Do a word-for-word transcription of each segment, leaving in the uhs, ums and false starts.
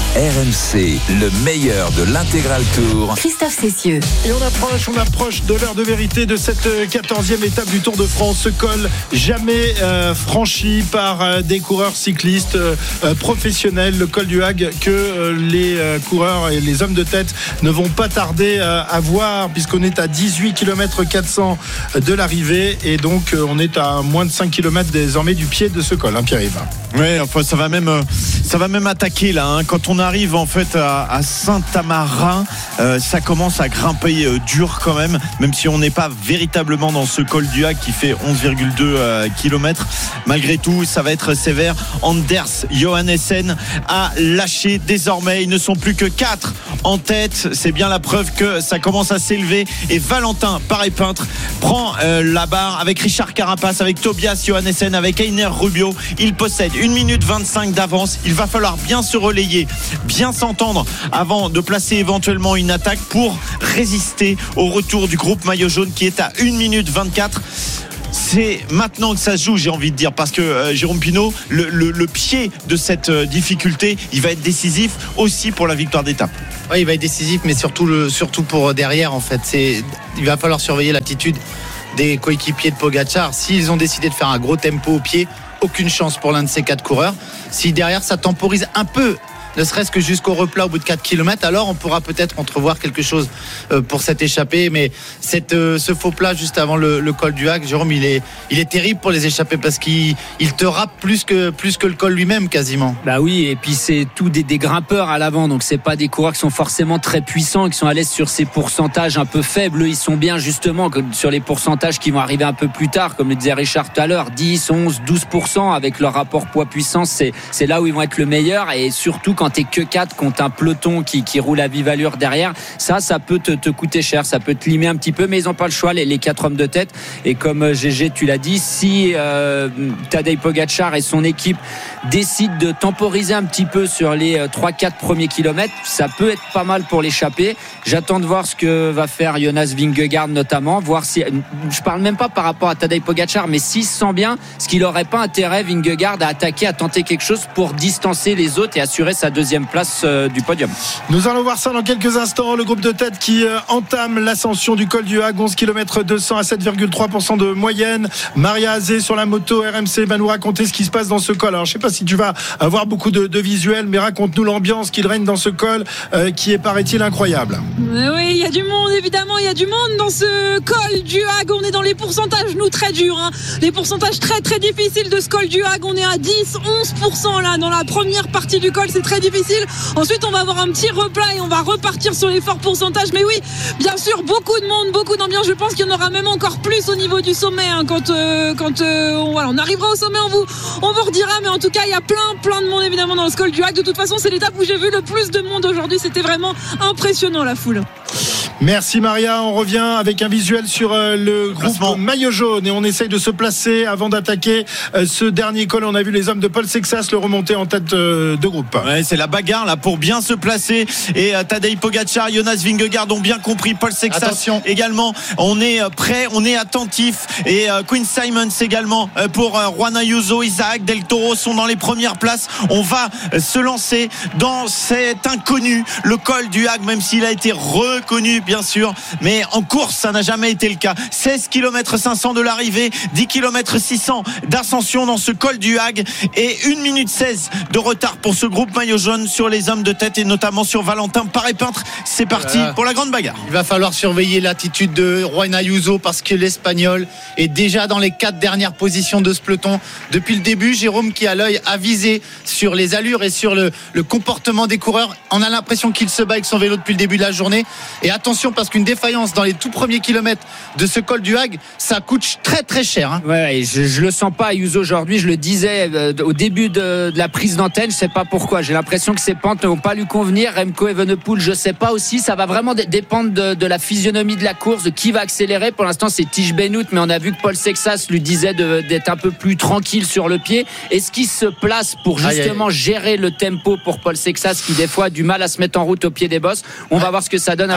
R M C, le meilleur de l'intégral tour. Christophe Cessieux. Et on approche, on approche de l'heure de vérité de cette quatorzième étape du Tour de France. Ce col jamais euh, franchi par euh, des coureurs cyclistes euh, professionnels. Le col du Hag que euh, les euh, coureurs et les hommes de tête ne vont pas tarder euh, à voir, puisqu'on est à dix-huit kilomètres quatre cents de l'arrivée. Et donc euh, on est à moins de cinq kilomètres désormais du pied de ce col, hein, Pierre-Yves. Oui, enfin, ça va même, ça va même attaquer là. Hein. Quand on arrive en fait à, à Saint-Amarin, euh, ça commence à grimper euh, dur quand même, même si on n'est pas véritablement dans ce col du Hag qui fait onze virgule deux euh, kilomètres. Malgré tout, ça va être sévère. Anders Johannessen a lâché désormais. Ils ne sont plus que quatre en tête. C'est bien la preuve que ça commence à s'élever. Et Valentin Paré-Peintre prend euh, la barre avec Richard Carapace, avec Tobias Johannessen, avec Einer Rubio. Il possède une minute vingt-cinq d'avance. Il va falloir bien se relayer, bien s'entendre avant de placer éventuellement une attaque pour résister au retour du groupe maillot jaune qui est à une minute vingt-quatre. C'est maintenant que ça se joue, j'ai envie de dire, parce que euh, Jérôme Pinault, le, le, le pied de cette euh, difficulté, il va être décisif aussi pour la victoire d'étape. Oui, il va être décisif, mais surtout, le, surtout pour derrière en fait. C'est, il va falloir surveiller l'attitude des coéquipiers de Pogacar. S'ils ont décidé de faire un gros tempo au pied, aucune chance pour l'un de ces quatre coureurs. Si derrière ça temporise un peu, ne serait-ce que jusqu'au replat au bout de quatre kilomètres, alors on pourra peut-être entrevoir quelque chose pour cette échappée. Mais cette, ce faux plat juste avant le, le col du Hag, Jérôme, il est, il est terrible pour les échappées parce qu'il il te râpe plus que, plus que le col lui-même quasiment. Bah oui, et puis c'est tout des, des grimpeurs à l'avant, donc c'est pas des coureurs qui sont forcément très puissants, qui sont à l'aise sur ces pourcentages un peu faibles. Eux, ils sont bien justement sur les pourcentages qui vont arriver un peu plus tard, comme le disait Richard tout à l'heure, dix, onze, douze pour cent avec leur rapport poids-puissance, c'est, c'est là où ils vont être le meilleur. Et surtout quand t'es que quatre contre un peloton qui, qui roule à vive allure derrière, ça, ça peut te, te coûter cher, ça peut te limer un petit peu, mais ils n'ont pas le choix, les, les quatre hommes de tête. Et comme G G, tu l'as dit, si euh, Tadej Pogacar et son équipe décident de temporiser un petit peu sur les trois quatre premiers kilomètres, ça peut être pas mal pour l'échapper. J'attends de voir ce que va faire Jonas Vingegaard notamment, voir si, je parle même pas par rapport à Tadej Pogacar, mais s'il se sent bien, ce qu'il n'aurait pas intérêt, Vingegaard, à attaquer, à tenter quelque chose pour distancer les autres et assurer sa deuxième place euh, du podium. Nous allons voir ça dans quelques instants. Le groupe de tête qui euh, entame l'ascension du col du Hag, onze kilomètres deux cents à sept virgule trois pour cent de moyenne. Maria Azé sur la moto R M C va nous raconter ce qui se passe dans ce col. Alors je ne sais pas si tu vas avoir beaucoup de, de visuels, mais raconte-nous l'ambiance qu'il règne dans ce col euh, qui est, paraît-il, incroyable. Oui, il y a du monde, évidemment, il y a du monde dans ce col du Hag. On est dans les pourcentages, nous, très durs, hein. Les pourcentages très très difficiles de ce col du Hag. On est à dix, onze pour cent là dans la première partie du col, c'est très difficile. Ensuite, on va avoir un petit replat et on va repartir sur les forts pourcentages. Mais oui, bien sûr, beaucoup de monde, beaucoup d'ambiance. Je pense qu'il y en aura même encore plus au niveau du sommet, hein, quand, euh, quand euh, on, voilà, on arrivera au sommet, on vous, on vous redira. Mais en tout cas, il y a plein, plein de monde évidemment dans ce col du Hag. De toute façon, c'est l'étape où j'ai vu le plus de monde aujourd'hui. C'était vraiment impressionnant, la foule. Merci Maria, on revient avec un visuel sur euh, le groupe Placement. Maillot jaune et on essaye de se placer avant d'attaquer euh, ce dernier col. On a vu les hommes de Paul Sexas le remonter en tête euh, de groupe. Ouais, c'est la bagarre là pour bien se placer et euh, Tadej Pogacar, Jonas Vingegaard ont bien compris, Paul Sexas Attention. également. On est euh, prêt, on est attentif et euh, Quinn Simmons également euh, pour euh, Juan Ayuso, Isaac Del Toro sont dans les premières places. On va euh, se lancer dans cet inconnu, le col du Hag, même s'il a été reconnu bien sûr, mais en course ça n'a jamais été le cas. Seize kilomètres cinq cents de l'arrivée, dix kilomètres six cents d'ascension dans ce col du Hag et une minute seize de retard pour ce groupe maillot jaune sur les hommes de tête et notamment sur Valentin Paré-Peintre. C'est parti voilà. pour la grande bagarre. Il va falloir surveiller l'attitude de Juan Ayuso parce que l'Espagnol est déjà dans les quatre dernières positions de ce peloton depuis le début. Jérôme qui a l'œil avisé sur les allures et sur le, le comportement des coureurs. On a l'impression qu'il se bat avec son vélo depuis le début de la journée et attention parce qu'une défaillance dans les tout premiers kilomètres de ce col du Hag, ça coûte très très cher. Hein. Ouais, je, je le sens pas Ayuso aujourd'hui. Je le disais euh, au début de, de la prise d'antenne. Je sais pas pourquoi. J'ai l'impression que ces pentes ne vont pas lui convenir. Remco Evenepoel, je sais pas aussi. Ça va vraiment d- dépendre de, de la physionomie de la course, de qui va accélérer. Pour l'instant, c'est Tige Benoît, mais on a vu que Paul Sexas lui disait de, d'être un peu plus tranquille sur le pied. Est-ce qu'il se place pour justement aïe, aïe. gérer le tempo pour Paul Sexas, qui des fois a du mal à se mettre en route au pied des bosses? On ouais. va voir ce que ça donne. Alors Attention. qu'à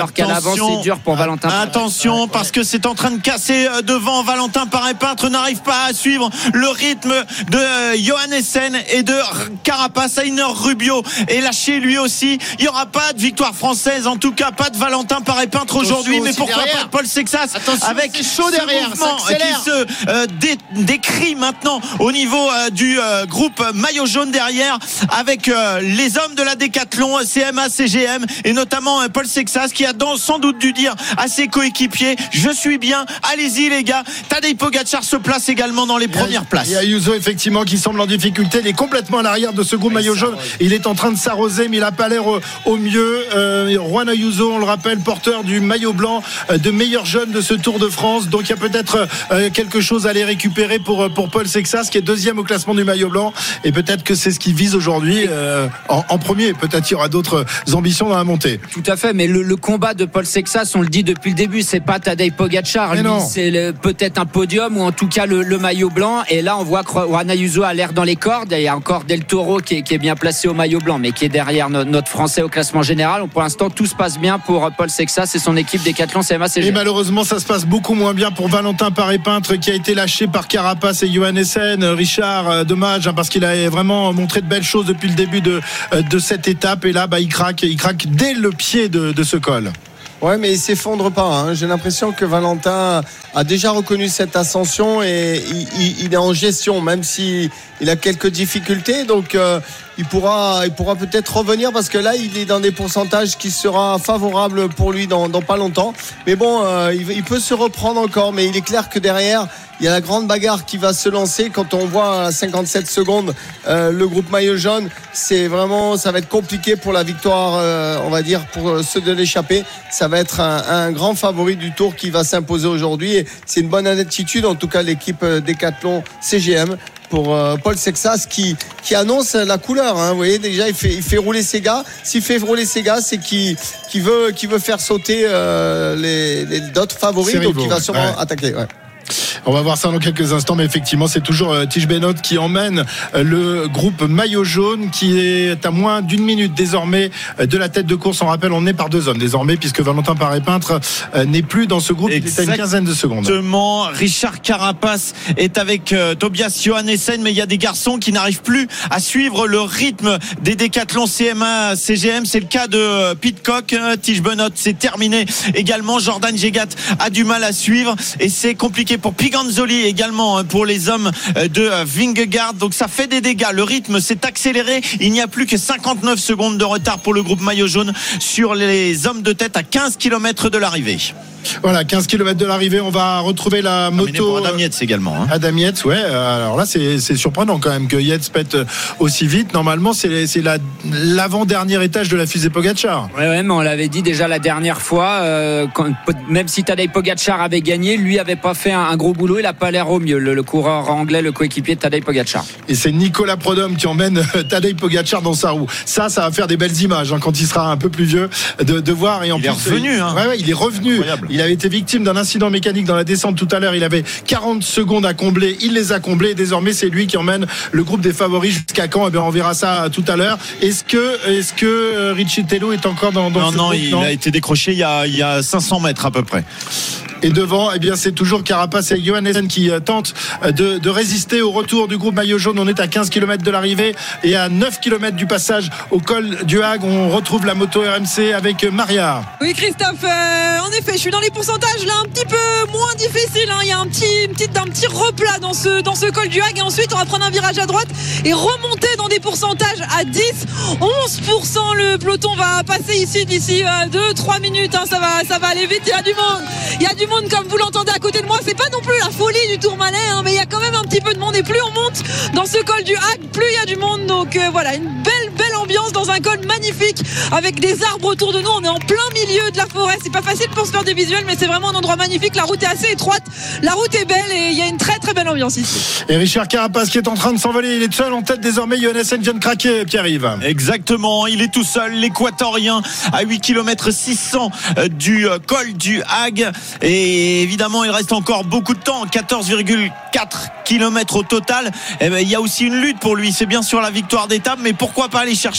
l'avant, c'est dur pour Valentin. Attention, parce que c'est en train de casser devant. Valentin Paré-Peintre n'arrive pas à suivre le rythme de Johannesen et de Carapace. Heiner Rubio est lâché lui aussi. Il n'y aura pas de victoire française, en tout cas pas de Valentin Paré-Peintre aujourd'hui, mais pourquoi derrière. pas de Paul Sexas. Attention, avec chaud derrière, mouvement qui se euh, dé- décrit maintenant au niveau euh, du euh, groupe maillot jaune derrière, avec euh, les hommes de la Décathlon, C M A, C G M, et notamment euh, Paul Sexas qui a dans, sans doute dû dire à ses coéquipiers: je suis bien, allez-y les gars. Tadej Pogacar se place également dans les premières places. Il y a Ayuso effectivement qui semble en difficulté. Il est complètement à l'arrière de ce groupe maillot jaune. Il est en train de s'arroser, mais il n'a pas l'air au, au mieux. Euh, Juan Ayuso, on le rappelle, porteur du maillot blanc euh, de meilleur jeune de ce Tour de France. Donc il y a peut-être euh, quelque chose à aller récupérer pour, pour Paul Sexas, qui est deuxième au classement du maillot blanc. Et peut-être que c'est ce qu'il vise aujourd'hui euh, en, en premier. Peut-être qu'il y aura d'autres ambitions dans la montée. Tout à fait, mais le, le combat de Paul Sexas, on le dit depuis le début, c'est pas Tadej Pogacar. Lui, c'est le, peut-être un podium, ou en tout cas le, le maillot blanc. Et là, on voit que Juan Ayuso a l'air dans les cordes. Il y a encore Del Toro qui est, qui est bien placé au maillot blanc, mais qui est derrière no, notre Français au classement général. Donc, pour l'instant, tout se passe bien pour Paul Sexas et son équipe Décathlon C M A C G. Et malheureusement, ça se passe beaucoup moins bien pour Valentin Paré-Peintre, qui a été lâché par Carapace et Johannesen. Richard, dommage, hein, parce qu'il a vraiment montré de belles choses depuis le début de, de cette étape. Et là, bah, il craque, il craque dès le pied de, de ce col. Ouais, mais il s'effondre pas, hein. J'ai l'impression que Valentin a déjà reconnu cette ascension et il, il, il est en gestion, même si il a quelques difficultés. Donc euh, il pourra, il pourra peut-être revenir, parce que là il est dans des pourcentages qui sera favorable pour lui dans, dans pas longtemps. Mais bon, euh, il, il peut se reprendre encore. Mais il est clair que derrière, il y a la grande bagarre qui va se lancer. Quand on voit à cinquante-sept secondes euh, le groupe maillot jaune, c'est vraiment, ça va être compliqué pour la victoire, euh, on va dire, pour ceux de l'échappée. Ça va être un, un grand favori du Tour qui va s'imposer aujourd'hui. Et c'est une bonne attitude, en tout cas, l'équipe Décathlon C G M pour euh, Paul Sexas qui, qui annonce la couleur, hein. Vous voyez, déjà il fait, il fait rouler ses gars. S'il fait rouler ses gars, c'est qu'il, qu'il veut, qu'il veut faire sauter euh, les, les d'autres favoris. Donc il va sûrement ouais. attaquer. Ouais. On va voir ça dans quelques instants, mais effectivement c'est toujours euh, Tige Benoît qui emmène euh, le groupe maillot jaune, qui est à moins d'une minute désormais euh, de la tête de course. On rappelle, on est par deux hommes désormais, puisque Valentin Paré-Peintre euh, n'est plus dans ce groupe. Exactement. Il est à une quinzaine de secondes. Exactement. Richard Carapace est avec euh, Tobias Johannesen, mais il y a des garçons qui n'arrivent plus à suivre le rythme des Décathlon C M A C G M. C'est le cas de euh, Pidcock. euh, Tige Benoît, c'est terminé également. Jordan Jegat a du mal à suivre et c'est compliqué pour Piganzoli également, pour les hommes de Vingegaard. Donc ça fait des dégâts, le rythme s'est accéléré. Il n'y a plus que cinquante-neuf secondes de retard pour le groupe maillot jaune sur les hommes de tête à quinze kilomètres de l'arrivée. Voilà, quinze kilomètres de l'arrivée. On va retrouver la moto pour Adam Yates également, hein. Adam Yates, ouais. Alors là c'est, c'est surprenant quand même que Yates pète aussi vite. Normalement c'est, c'est la, l'avant-dernier étage de la fusée Pogacar. Ouais, ouais, mais on l'avait dit déjà la dernière fois, euh, quand, même si Tadej Pogacar avait gagné, lui avait pas fait un, un gros boulot. Il a pas l'air au mieux, le, le coureur anglais, le coéquipier de Tadej Pogacar. Et c'est Nicolas Prodhomme qui emmène Tadej Pogacar dans sa roue. Ça, ça va faire des belles images, hein, quand il sera un peu plus vieux, de, de voir. Et en il plus, est revenu, hein. Ouais, ouais, il est revenu. Incroyable. Il avait été victime d'un incident mécanique dans la descente tout à l'heure. Il avait quarante secondes à combler. Il les a comblés. Et désormais, c'est lui qui emmène le groupe des favoris jusqu'à quand? Eh bien, on verra ça tout à l'heure. Est-ce que, est-ce que Richie Tello est encore dans, dans non, ce non, groupe? il Non, a été décroché il y a, il y a cinq cents mètres à peu près. Et devant, eh bien, c'est toujours Carapace et Johannesen qui tentent de, de résister au retour du groupe maillot jaune. On est à quinze kilomètres de l'arrivée et à neuf kilomètres du passage au col du Hague. On retrouve la moto R M C avec Maria. Oui, Christophe, euh, en effet, je suis dans les pourcentages là un petit peu moins difficile, hein. Il y a un petit, une petite, un petit replat dans ce, dans ce col du Hague. Et ensuite, on va prendre un virage à droite et remonter dans des pourcentages à dix, onze pour cent. Le peloton va passer ici d'ici euh, deux trois minutes, hein. Ça va, ça va aller vite. Il y a du monde. Il y a du monde. Comme vous l'entendez à côté de moi, c'est pas non plus la folie du Tourmalet, hein, mais il y a quand même un petit peu de monde. Et plus on monte dans ce col du Hague, plus il y a du monde. Donc euh, voilà, une belle belle ambiance dans un col magnifique avec des arbres autour de nous. On est en plein milieu de la forêt. C'est pas facile pour se faire des visuels, mais c'est vraiment un endroit magnifique. La route est assez étroite, la route est belle et il y a une très très belle ambiance ici. Et Richard Carapace qui est en train de s'envoler. Il est seul en tête désormais. Johannesen vient de craquer, Pierre-Yves. Exactement, il est tout seul, l'équatorien, à huit kilomètres six cents du col du Hague. Et évidemment, il reste encore beaucoup de temps, quatorze virgule quatre kilomètres au total. Et ben, il y a aussi une lutte pour lui. C'est bien sûr la victoire d'étape, mais pourquoi pas aller chercher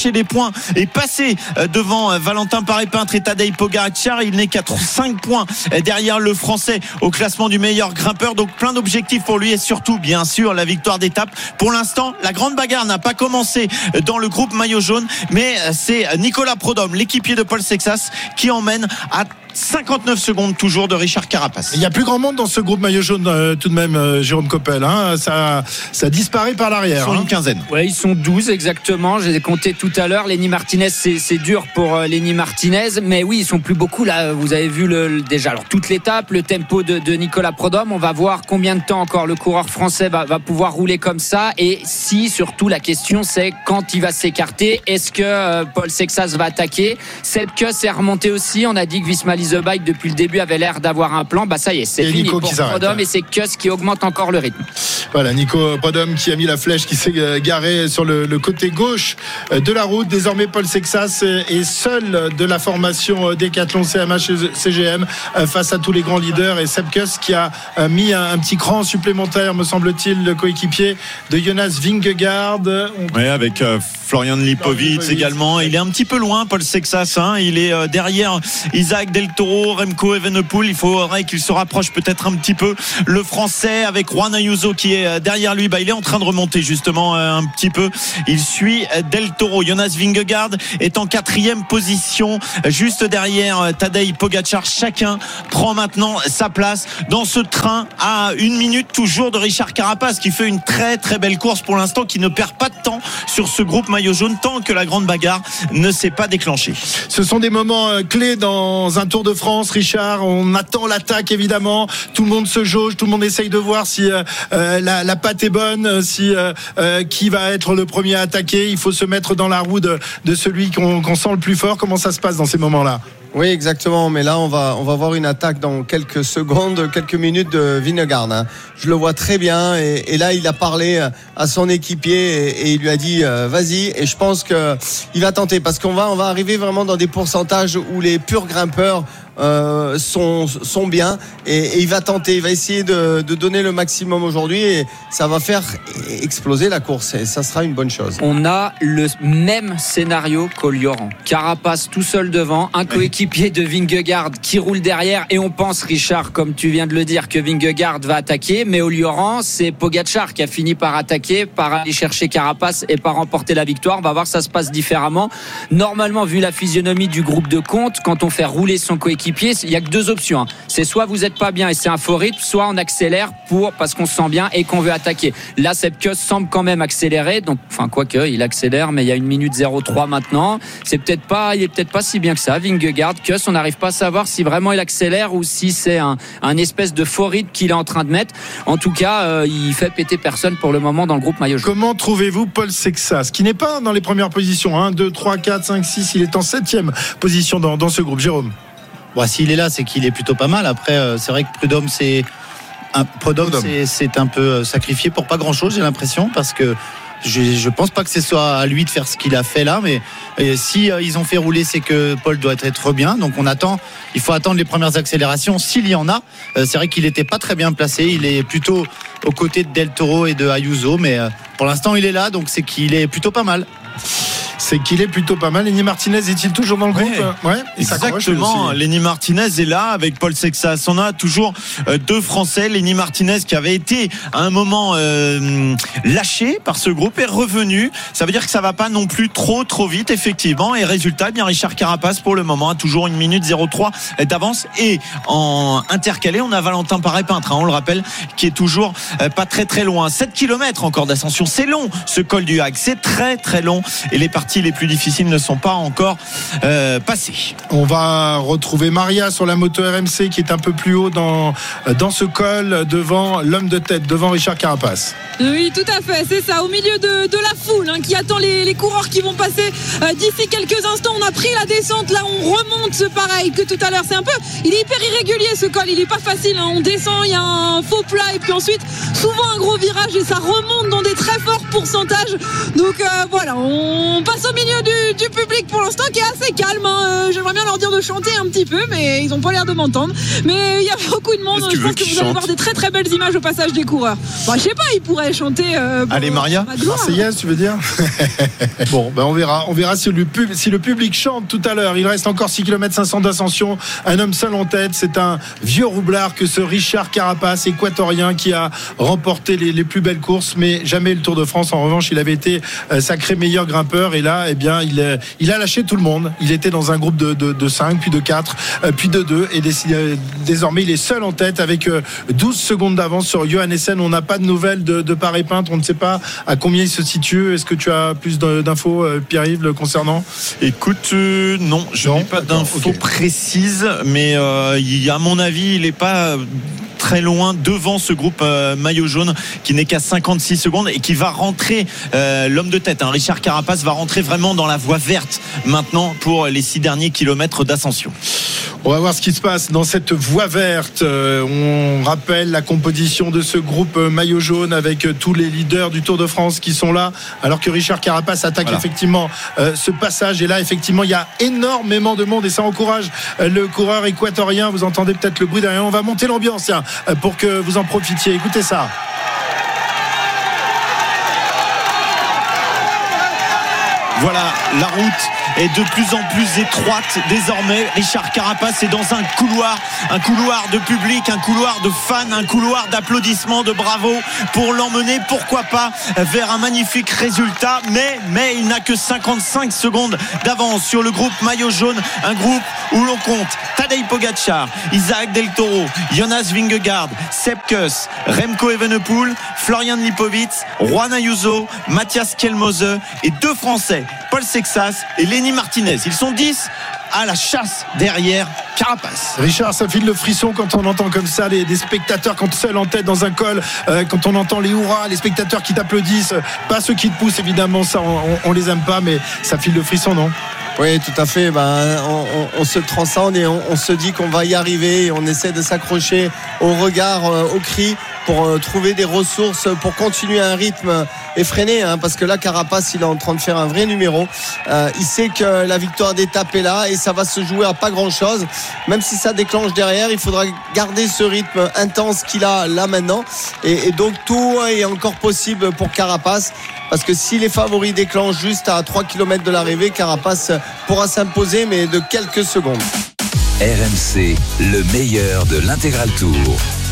chercher les points et passer devant Valentin Paré-Peintre et Tadej Pogačar. Il n'est qu'à cinq points derrière le Français au classement du meilleur grimpeur. Donc plein d'objectifs pour lui et surtout bien sûr la victoire d'étape. Pour l'instant, la grande bagarre n'a pas commencé dans le groupe maillot jaune, mais c'est Nicolas Prodhomme, l'équipier de Paul Sexas, qui emmène à cinquante-neuf secondes toujours de Richard Carapace. Il y a plus grand monde dans ce groupe maillot jaune euh, tout de même, euh, Jérôme Coppel, hein. ça, ça disparaît par l'arrière. Ils sont hein. une quinzaine. Ouais, ils sont douze exactement. Je les ai comptés tout à l'heure. Lenny Martinez, c'est, c'est dur pour euh, Lenny Martinez, mais oui, ils sont plus beaucoup là. Vous avez vu le, le, déjà alors toute l'étape, le tempo de, de Nicolas Prodhomme. On va voir combien de temps encore le coureur français va, va pouvoir rouler comme ça, et si surtout la question c'est quand il va s'écarter. Est-ce que euh, Paul Sexas va attaquer? Sepp Kuss est remonté aussi. On a dit que Visma Lease Bike depuis le début avait l'air d'avoir un plan. Bah ça y est, c'est et fini Nico pour qui s'arrête, Prodhomme, hein. et c'est Kuss qui augmente encore le rythme. Voilà, Nico Prodhomme qui a mis la flèche, qui s'est garé sur le, le côté gauche de la route. Désormais, Paul Sexas est seul de la formation Décathlon C M H C G M face à tous les grands leaders, et Sepp Kuss qui a mis un, un petit cran supplémentaire, me semble-t-il, le coéquipier de Jonas Vingegaard. On... Oui, avec euh, Florian Lipovic également. Il est un petit peu loin, Paul Sexas, hein. Il est euh, derrière Isaac Del Toro, Remco Evenepoel. Il faudrait qu'il se rapproche peut-être un petit peu. Le Français avec Juan Ayuso qui est derrière lui, bah, il est en train de remonter justement euh, un petit peu. Il suit Del Toro. Jonas Vingegaard est en quatrième position, juste derrière Tadej Pogačar. Chacun prend maintenant sa place dans ce train à une minute toujours de Richard Carapace, qui fait une très très belle course pour l'instant, qui ne perd pas de temps sur ce groupe maillot jaune tant que la grande bagarre ne s'est pas déclenchée. Ce sont des moments clés dans un Tour de France, Richard. On attend l'attaque évidemment. Tout le monde se jauge, tout le monde essaye de voir si euh, la, la patte est bonne, si euh, euh, qui va être le premier à attaquer. Il faut se mettre dans la roue de, de celui qu'on, qu'on sent le plus fort. Comment ça se passe dans ces moments-là? Oui, exactement. Mais là, on va, on va voir une attaque dans quelques secondes, quelques minutes de Vingegaard. Hein. Je le vois très bien. Et, et là, il a parlé à son équipier et, et il lui a dit euh, vas-y. Et je pense que il va tenter, parce qu'on va, on va arriver vraiment dans des pourcentages où les purs grimpeurs Euh, sont, sont bien, et, et il va tenter, il va essayer de, de donner le maximum aujourd'hui, et ça va faire exploser la course, et ça sera une bonne chose. On a le même scénario qu'Olioran. Carapace tout seul devant, un coéquipier de Vingegaard qui roule derrière, et on pense, Richard, comme tu viens de le dire, que Vingegaard va attaquer, mais Olioran, c'est Pogačar qui a fini par attaquer, par aller chercher Carapace et par remporter la victoire. On va voir, ça se passe différemment. Normalement, vu la physionomie du groupe de compte, quand on fait rouler son coéquipier, il n'y a que deux options, hein. C'est soit vous n'êtes pas bien et c'est un faux rythme, soit on accélère pour, parce qu'on se sent bien et qu'on veut attaquer. Là, Sepp Kuss semble quand même accélérer, donc, enfin, quoique, il accélère, mais il y a une minute zéro trois maintenant. C'est peut-être pas, il est peut-être pas si bien que ça. Vingegaard, Kuss, on n'arrive pas à savoir si vraiment il accélère ou si c'est un, un espèce de faux rythme qu'il est en train de mettre. En tout cas, euh, il fait péter personne pour le moment dans le groupe maillot jaune. Comment trouvez-vous Paul Sexas, qui n'est pas dans les premières positions, un, deux, trois, quatre, cinq, six, il est en septième position dans, dans ce groupe, Jérôme? Bon, s'il est là, c'est qu'il est plutôt pas mal. Après, euh, c'est vrai que Prudhomme, c'est un, Prudhomme, c'est, c'est un peu sacrifié pour pas grand-chose, j'ai l'impression, parce que je, je pense pas que ce soit à lui de faire ce qu'il a fait là, mais euh, si euh, ils ont fait rouler, c'est que Paul doit être bien. Donc on attend, il faut attendre les premières accélérations, s'il y en a. Euh, c'est vrai qu'il était pas très bien placé, il est plutôt aux côtés de Del Toro et de Ayuso, mais euh, pour l'instant il est là, donc c'est qu'il est plutôt pas mal. C'est qu'il est plutôt pas mal. Lenny Martinez est-il toujours dans le groupe? Ouais, ouais exactement. Lenny Martinez est là avec Paul Sexas. On a toujours euh, deux Français. Lenny Martinez qui avait été à un moment euh, lâché par ce groupe est revenu. Ça veut dire que ça va pas non plus trop trop vite, effectivement. Et résultat, bien Richard Carapace pour le moment a toujours une minute zéro trois d'avance. Et en intercalé, on a Valentin Paré-Peintre, hein, on le rappelle, qui est toujours euh, pas très très loin. sept kilomètres encore d'ascension. C'est long ce col du Hague. C'est très très long. Et les parties les plus difficiles ne sont pas encore euh, passées. On va retrouver Maria sur la moto R M C qui est un peu plus haut dans, dans ce col, devant l'homme de tête, devant Richard Carapace. Oui, tout à fait, c'est ça, au milieu de, de la foule, hein, qui attend les, les coureurs qui vont passer euh, d'ici quelques instants. On a pris la descente, là on remonte, c'est pareil que tout à l'heure. C'est un peu, il est hyper irrégulier ce col, il est pas facile, hein. On descend, il y a un faux plat et puis ensuite souvent un gros virage et ça remonte dans des très forts pourcentages. Donc euh, voilà, on passe au milieu du, du public pour l'instant qui est assez calme. Hein. Euh, j'aimerais bien leur dire de chanter un petit peu, mais ils n'ont pas l'air de m'entendre. Mais il y a beaucoup de monde. Je pense que vous allez voir des très très belles images au passage des coureurs. Bon, je sais pas, ils pourraient chanter. Euh, Allez, Maria, Marseillaise, tu veux dire? Bon, ben on verra. On verra si le, pub, si le public chante tout à l'heure. Il reste encore six kilomètres cinq cents d'ascension. Un homme seul en tête. C'est un vieux roublard que ce Richard Carapace, équatorien, qui a remporté les, les plus belles courses, mais jamais le Tour de France. En revanche, il avait été euh, sacré meilleur grimpeur. Et là, eh bien, il, euh, il a lâché tout le monde. Il était dans un groupe de, de, de cinq, puis de quatre, euh, puis de deux. Et décidé, euh, désormais, il est seul en tête avec euh, douze secondes d'avance sur Johannessen. On n'a pas de nouvelles de, de part et peinte. On ne sait pas à combien il se situe. Est-ce que tu as plus d'infos, euh, Pierre-Yves, le concernant? Écoute, euh, non, je n'ai pas d'infos okay. précises, mais euh, il, à mon avis, il n'est pas très loin devant ce groupe euh, maillot jaune qui n'est qu'à cinquante-six secondes et qui va rentrer, euh, l'homme de tête, hein, Richard Carapace va rentrer vraiment dans la voie verte maintenant pour les six derniers kilomètres d'ascension. On va voir ce qui se passe dans cette voie verte. Euh, on rappelle la composition de ce groupe maillot jaune avec tous les leaders du Tour de France qui sont là, alors que Richard Carapace attaque voilà. effectivement euh, ce passage. Et là, effectivement, il y a énormément de monde et ça encourage euh, le coureur équatorien. Vous entendez peut-être le bruit derrière. On va monter l'ambiance hein, pour que vous en profitiez. Écoutez ça. Voilà, la route est de plus en plus étroite désormais. Richard Carapace est dans un couloir, un couloir de public, un couloir de fans, un couloir d'applaudissements, de bravo pour l'emmener, pourquoi pas, vers un magnifique résultat. Mais, mais il n'a que cinquante-cinq secondes d'avance sur le groupe maillot jaune, un groupe où l'on compte Tadej Pogacar, Isaac Del Toro, Jonas Vingegaard, Sepp Kuss, Remco Evenepoel, Florian Lipowitz, Juan Ayuso, Matthias Kelmose et deux Français, Paul Sexas et Lenny Martinez. Ils sont dix à la chasse derrière Carapace. Richard, ça file le frisson quand on entend comme ça les, des spectateurs quand seul en tête dans un col, euh, quand on entend les hurrahs, les spectateurs qui t'applaudissent, pas ceux qui te poussent évidemment, ça on, on, on les aime pas, mais ça file le frisson, non? Oui, tout à fait. Ben, on, on, on se transcende et on, on se dit qu'on va y arriver. Et on essaie de s'accrocher au regard, euh, au cri, pour euh, trouver des ressources pour continuer un rythme effréné. Hein, parce que là, Carapace, il est en train de faire un vrai numéro. Euh, il sait que la victoire d'étape est là et ça va se jouer à pas grand-chose. Même si ça déclenche derrière, il faudra garder ce rythme intense qu'il a là maintenant. Et, et donc, tout est encore possible pour Carapace. Parce que si les favoris déclenchent juste à trois kilomètres de l'arrivée, Carapace pourra s'imposer, mais de quelques secondes. R M C, le meilleur de l'Intégral Tour.